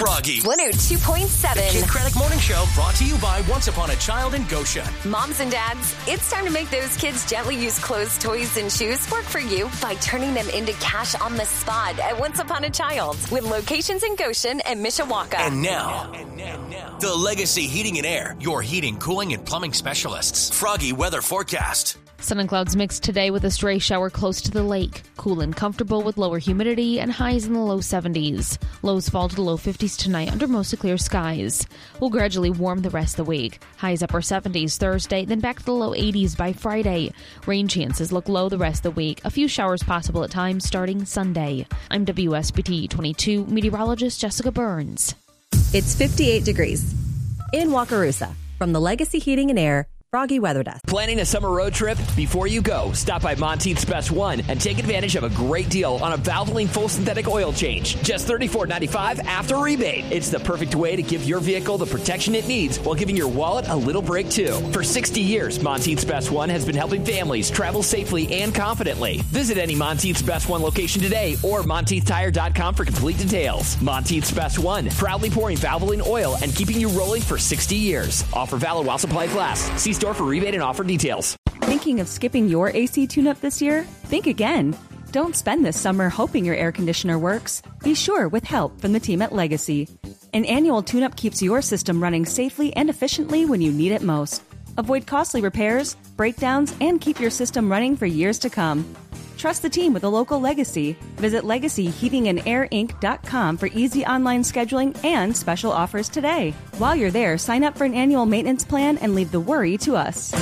Froggy. 102.7. The Kid Craddock Morning Show brought to you by Once Upon a Child in Goshen. Moms and dads, it's time to make those kids' gently used clothes, toys, and shoes work for you by turning them into cash on the spot at Once Upon a Child with locations in Goshen and Mishawaka. And now, the Legacy Heating and Air, your heating, cooling, and plumbing specialists. Froggy weather forecast. Sun and clouds mixed today with a stray shower close to the lake. Cool and comfortable with lower humidity and highs in the low 70s. Lows fall to the low 50s tonight under mostly clear skies. We'll gradually warm the rest of the week. Highs upper 70s Thursday, then back to the low 80s by Friday. Rain chances look low the rest of the week. A few showers possible at times starting Sunday. I'm WSBT 22 meteorologist Jessica Burns. It's 58 degrees in Wakarusa from the Legacy Heating and Air Froggy Weather Desk. Planning a summer road trip? Before you go, stop by Monteith's Best One and take advantage of a great deal on a Valvoline full synthetic oil change. Just $34.95 after rebate. It's the perfect way to give your vehicle the protection it needs while giving your wallet a little break too. For 60 years, Monteith's Best One has been helping families travel safely and confidently. Visit any Monteith's Best One location today or MonteithTire.com for complete details. Monteith's Best One, proudly pouring Valvoline oil and keeping you rolling for 60 years. Offer valid while supplies last. See store for rebate and offer details. Thinking of skipping your AC tune-up this year? Think again. Don't spend this summer hoping your air conditioner works. Be sure with help from the team at Legacy. An annual tune-up keeps your system running safely and efficiently when you need it most. Avoid costly repairs, breakdowns, and keep your system running for years to come. Trust the team with a local Legacy. Visit LegacyHeatingandAirInc.com for easy online scheduling and special offers today. While you're there, sign up for an annual maintenance plan and leave the worry to us.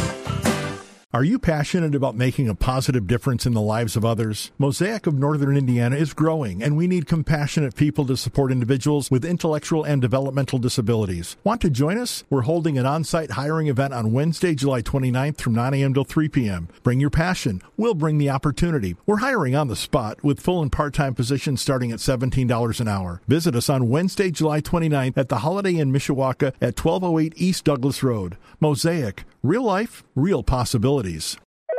Are you passionate about making a positive difference in the lives of others? Mosaic of Northern Indiana is growing, and we need compassionate people to support individuals with intellectual and developmental disabilities. Want to join us? We're holding an on-site hiring event on Wednesday, July 29th from 9 a.m. till 3 p.m. Bring your passion. We'll bring the opportunity. We're hiring on the spot with full and part-time positions starting at $17 an hour. Visit us on Wednesday, July 29th at the Holiday Inn Mishawaka at 1208 East Douglas Road. Mosaic. Real life, real possibilities.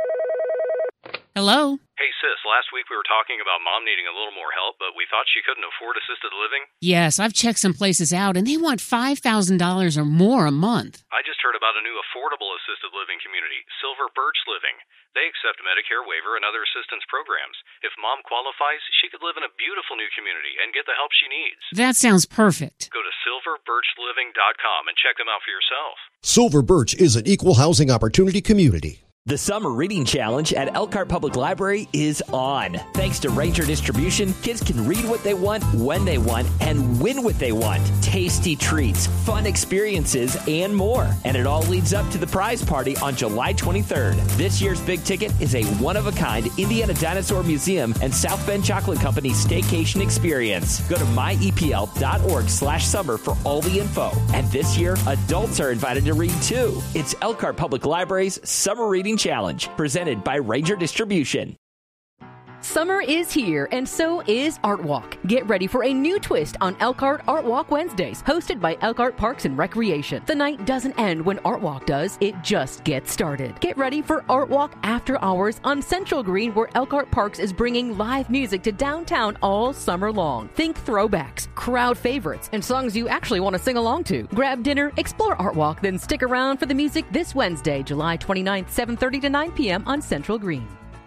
Hello? Hey, sis, last week we were talking about Mom needing a little more help, but we thought she couldn't afford assisted living. Yes, I've checked some places out, and they want $5,000 or more a month. I just heard about a new affordable assisted living community, Silver Birch Living. They accept Medicare waiver and other assistance programs. If Mom qualifies, she could live in a beautiful new community and get the help she needs. That sounds perfect. Go to silverbirchliving.com and check them out for yourself. Silver Birch is an equal housing opportunity community. The Summer Reading Challenge at Elkhart Public Library is on. Thanks to Ranger Distribution, kids can read what they want, when they want, and win what they want. Tasty treats, fun experiences, and more. And it all leads up to the prize party on July 23rd. This year's big ticket is a one-of-a-kind Indiana Dinosaur Museum and South Bend Chocolate Company staycation experience. Go to myepl.org/summer for all the info. And this year, adults are invited to read too. It's Elkhart Public Library's Summer Reading Challenge, presented by Ranger Distribution. Summer is here, and so is Art Walk. Get ready for a new twist on Elkhart Art Walk Wednesdays, hosted by Elkhart Parks and Recreation. The night doesn't end when Art Walk does, it just gets started. Get ready for Art Walk After Hours on Central Green, where Elkhart Parks is bringing live music to downtown all summer long. Think throwbacks, crowd favorites, and songs you actually want to sing along to. Grab dinner, explore Art Walk, then stick around for the music this Wednesday, July 29th, 7:30 to 9 p.m. on Central Green.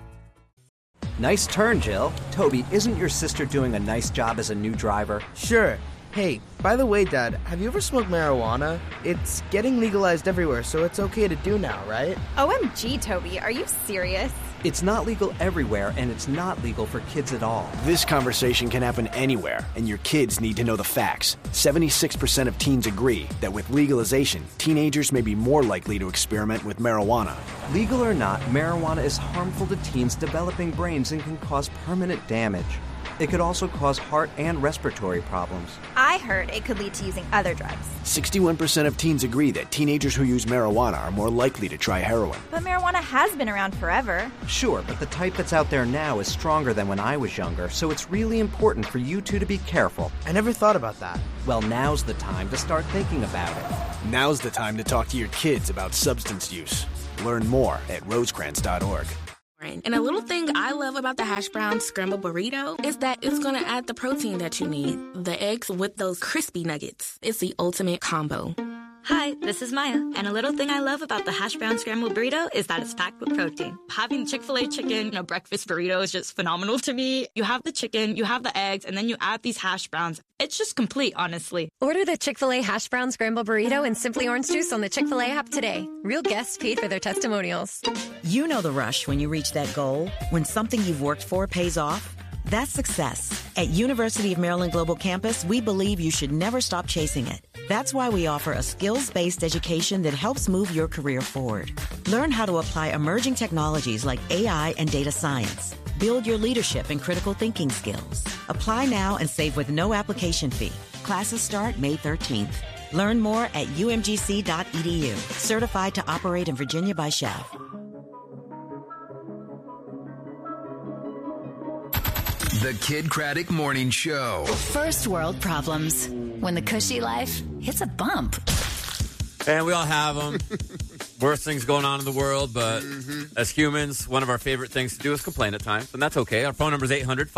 Nice turn, Jill. Toby, isn't your sister doing a nice job as a new driver? Sure. Hey, by the way, Dad, have you ever smoked marijuana? It's getting legalized everywhere, so it's okay to do now, right? OMG, Toby, are you serious? It's not legal everywhere, and it's not legal for kids at all. This conversation can happen anywhere, and your kids need to know the facts. 76% of teens agree that with legalization, teenagers may be more likely to experiment with marijuana. Legal or not, marijuana is harmful to teens' developing brains and can cause permanent damage. It could also cause heart and respiratory problems. I heard it could lead to using other drugs. 61% of teens agree that teenagers who use marijuana are more likely to try heroin. But marijuana has been around forever. Sure, but the type that's out there now is stronger than when I was younger, so it's really important for you two to be careful. I never thought about that. Well, now's the time to start thinking about it. Now's the time to talk to your kids about substance use. Learn more at rosecrans.org. And a little thing I love about the hash brown scrambled burrito is that it's going to add the protein that you need. The eggs with those crispy nuggets. It's the ultimate combo. Hi, this is Maya, and a little thing I love about the hash brown scrambled burrito is that it's packed with protein. Having Chick-fil-A chicken in a breakfast burrito is just phenomenal to me. You have the chicken, you have the eggs, and then you add these hash browns. It's just complete, honestly. Order the Chick-fil-A hash brown scrambled burrito and Simply Orange Juice on the Chick-fil-A app today. Real guests paid for their testimonials. You know the rush when you reach that goal, when something you've worked for pays off. That's success. At University of Maryland Global Campus, we believe you should never stop chasing it. That's why we offer a skills-based education that helps move your career forward. Learn how to apply emerging technologies like AI and data science. Build your leadership and critical thinking skills. Apply now and save with no application fee. Classes start May 13th. Learn more at umgc.edu. Certified to operate in Virginia by Chef. The Kid Craddock Morning Show. First world problems. When the cushy life hits a bump. And we all have them. Worst things going on in the world, but as humans, one of our favorite things to do is complain at times, and that's okay. Our phone number is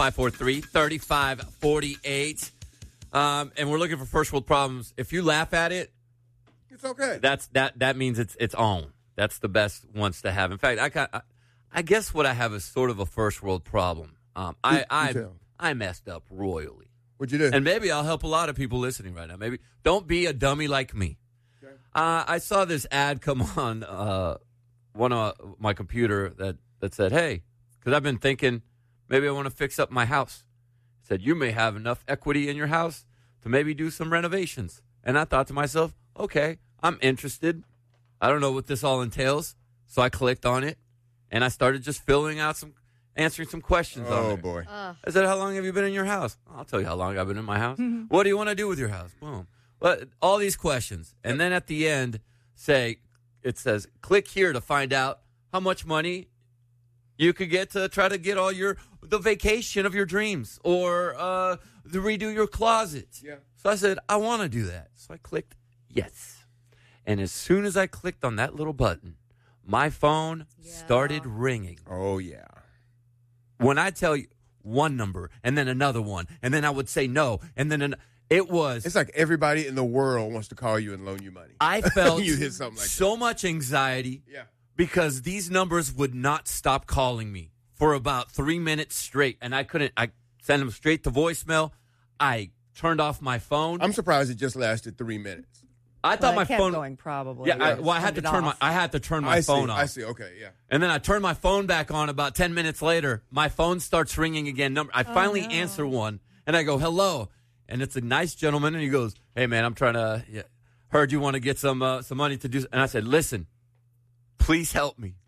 800-543-3548. And we're looking for first world problems. If you laugh at it, it's okay. That means it's on. That's the best ones to have. In fact, I guess what I have is sort of a first world problem. I messed up royally. What'd you do? And maybe I'll help a lot of people listening right now. Maybe don't be a dummy like me. Okay. I saw this ad come on one of my computer that said, hey, because I've been thinking maybe I want to fix up my house. It said, you may have enough equity in your house to maybe do some renovations. And I thought to myself, okay, I'm interested. I don't know what this all entails. So I clicked on it, and I started just answering some questions on there. Oh, boy. I said, how long have you been in your house? I'll tell you how long I've been in my house. What do you want to do with your house? Boom. But all these questions. And then at the end, it says, click here to find out how much money you could get to try to get the vacation of your dreams or to redo your closet. Yeah. So I said, I want to do that. So I clicked yes. And as soon as I clicked on that little button, my phone started ringing. Oh, yeah. When I tell you one number and then another one, and then I would say no, and then it's like everybody in the world wants to call you and loan you money. I felt you hit something like so much anxiety because these numbers would not stop calling me for about 3 minutes straight, and I sent them straight to voicemail. I turned off my phone. I'm surprised it just lasted 3 minutes. I thought my phone going probably. Yeah, I had to turn my phone off. I see. Okay, yeah. And then I turned my phone back on. About 10 minutes later, my phone starts ringing again. I finally answer one, and I go, "Hello," and it's a nice gentleman, and he goes, "Hey, man, I'm trying to heard you want to get some money to do." And I said, "Listen, please help me."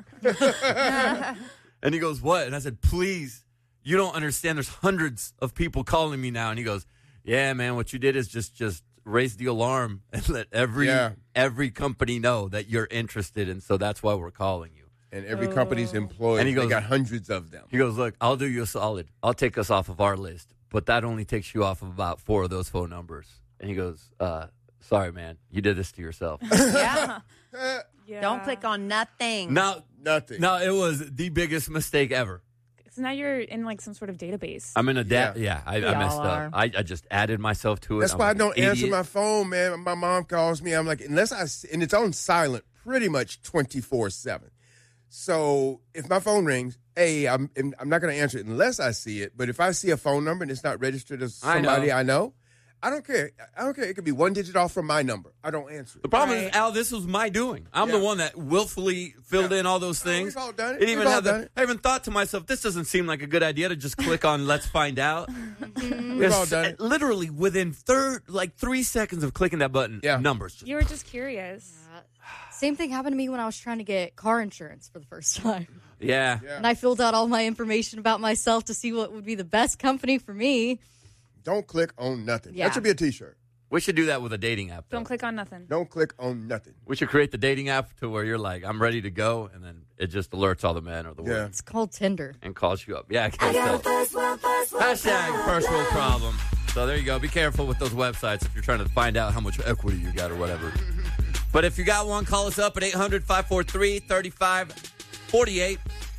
And he goes, "What?" And I said, "Please, you don't understand. There's hundreds of people calling me now." And he goes, "Yeah, man, what you did is just raise the alarm and let every company know that you're interested, and so that's why we're calling you." And every company's employed, and they got hundreds of them. He goes, "Look, I'll do you a solid. I'll take us off of our list, but that only takes you off of about 4 of those phone numbers." And he goes, "Sorry, man, you did this to yourself." Yeah. Don't click on nothing. Nothing. No, it was the biggest mistake ever. So now you're in like some sort of database. I'm in a I messed up. I just added myself to it. That's why I don't answer my phone, man. My mom calls me. I'm like, and it's on silent pretty much 24/7. So if my phone rings, I'm not going to answer it unless I see it. But if I see a phone number and it's not registered as somebody I know, I don't care. It could be 1 digit off from my number. I don't answer it. The problem is, Al, this was my doing. I'm the one that willfully filled in all those things. We've all done it. I even thought to myself, this doesn't seem like a good idea to just click on let's find out. We've all done it. Literally within 3 seconds of clicking that button, numbers. You were just curious. Same thing happened to me when I was trying to get car insurance for the first time. Yeah. And I filled out all my information about myself to see what would be the best company for me. Don't click on nothing. Yeah. That should be a T-shirt. We should do that with a dating app. Don't click on nothing. Don't click on nothing. We should create the dating app to where you're like, I'm ready to go, and then it just alerts all the men or the women. It's called Tinder. And calls you up. Yeah, I guess so. Hashtag first world problem. So there you go. Be careful with those websites if you're trying to find out how much equity you got or whatever. But if you got one, call us up at 800-543-3548.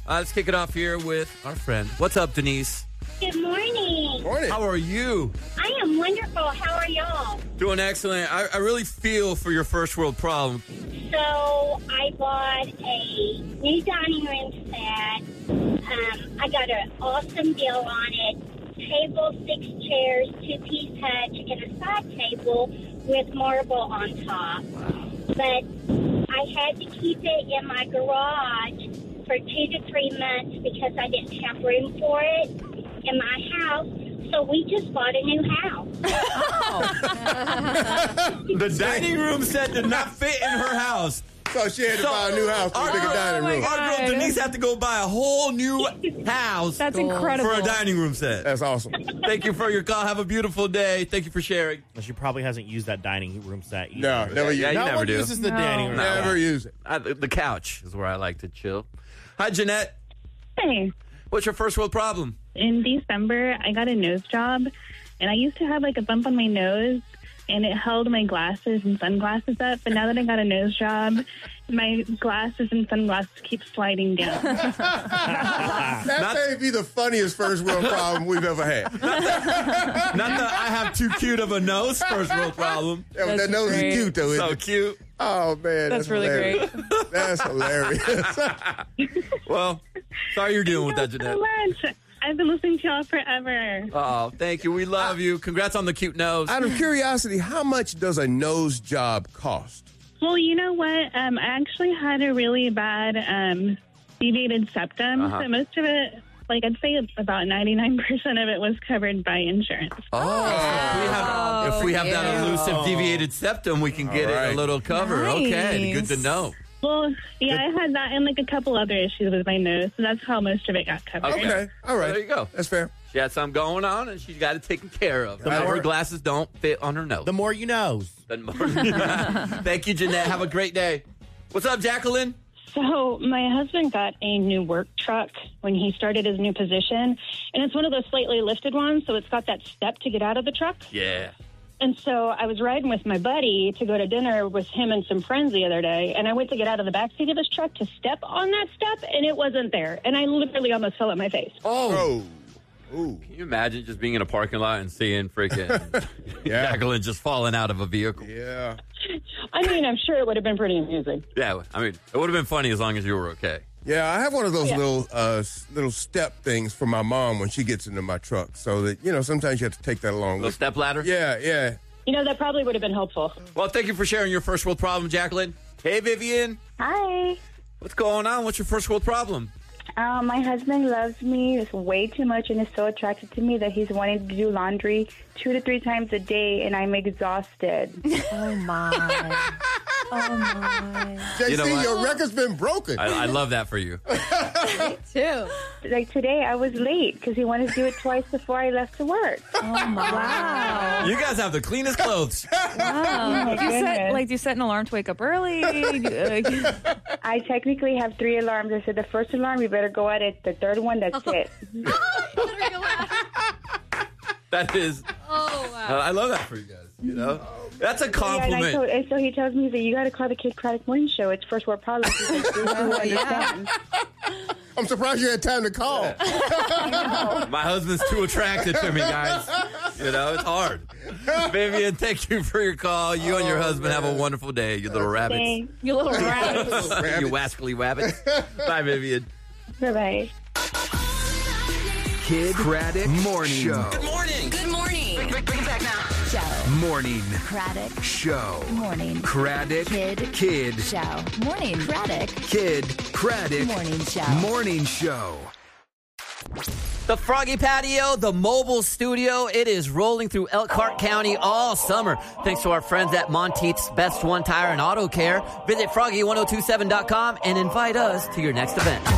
Let's kick it off here with our friend. What's up, Denise? Good morning. Morning. How are you? I am wonderful. How are y'all? Doing excellent. I really feel for your first world problem. So I bought a new dining room set. I got an awesome deal on it. Table, 6 chairs, 2-piece hutch, and a side table with marble on top. But I had to keep it in my garage for 2 to 3 months because I didn't have room for it in my house. So we just bought a new house. The dining room set did not fit in her house. So she had to buy a new house for a bigger dining room. Our girl Denise had to go buy a whole new house. That's incredible. For a dining room set. That's awesome. Thank you for your call. Have a beautiful day. Thank you for sharing. She probably hasn't used that dining room set either. No, never use it. Yeah, you no never one do. uses the dining room. Never use it. The couch is where I like to chill. Hi, Jeanette. Hey. What's your first world problem? In December, I got a nose job, and I used to have like a bump on my nose, and it held my glasses and sunglasses up. But now that I got a nose job, my glasses and sunglasses keep sliding down. That may be the funniest first world problem we've ever had. Not that I have too cute of a nose, first world problem. Yeah, but that nose is cute, though, isn't So it? cute. Oh, man. That's really hilarious. great. That's hilarious. Well, sorry you're dealing with that, Jeanette. So much. I've been listening to y'all forever. Oh, thank you. We love you. Congrats on the cute nose. Out of curiosity, how much does a nose job cost? Well, you know what? I actually had a really bad deviated septum, so most of it, like I'd say about 99% of it was covered by insurance. If we have that elusive deviated septum, we can get it a little cover. Nice. Okay, good to know. Well, yeah, I had that and like a couple other issues with my nose, so that's how most of it got covered. Okay, all right. There you go. That's fair. She had something going on, and she's got it taken care of. Her glasses don't fit on her nose. The more you know. Thank you, Jeanette. Have a great day. What's up, Jacqueline? So my husband got a new work truck when he started his new position, and it's one of those slightly lifted ones, so it's got that step to get out of the truck. Yeah. And so I was riding with my buddy to go to dinner with him and some friends the other day, and I went to get out of the backseat of his truck to step on that step, and it wasn't there. And I literally almost fell at my face. Oh. Ooh. Can you imagine just being in a parking lot and seeing freaking Jacqueline just falling out of a vehicle? Yeah. I mean, I'm sure it would have been pretty amusing. Yeah, I mean, it would have been funny as long as you were okay. Yeah, I have one of those little step things for my mom when she gets into my truck, so that, you know, sometimes you have to take that along. Little step ladder? Yeah. You know, that probably would have been helpful. Well, thank you for sharing your first world problem, Jacqueline. Hey, Vivian. Hi. What's going on? What's your first world problem? My husband loves me way too much and is so attracted to me that he's wanting to do laundry 2 to 3 times a day, and I'm exhausted. Oh, my. Oh, my. JC, You know what? your record's been broken. I love that for you. Me too. Like today, I was late because he wanted to do it twice before I left to work. Oh, my. Wow. You guys have the cleanest clothes. Wow. Do you set an alarm to wake up early? I technically have 3 alarms. I said the first alarm, you better go at it. The third one, that's it. That is. Oh, wow. I love that for you guys. You know, that's a Yeah, compliment. and so he tells me that you got to call the Kid Craddock Morning Show. It's first world problems. He's like, "Do you understand?" I'm surprised you had time to call. My husband's too attracted to me, guys. You know, it's hard. Vivian, thank you for your call. You and your husband have a wonderful day, you little rabbits. Thanks. You little rabbits. You wascally rabbits. Bye, Vivian. Bye-bye. Kid Craddock Morning Show. Good morning. Good morning. Bring it back now. Show. Morning Craddock. Show. Morning. Craddock. Kid. Show. Morning. Craddock. Kid Craddock Morning Show. Morning Show. The Froggy Patio, the mobile studio, it is rolling through Elkhart County all summer. Thanks to our friends at Monteith's Best One Tire and Auto Care. Visit froggy1027.com and invite us to your next event.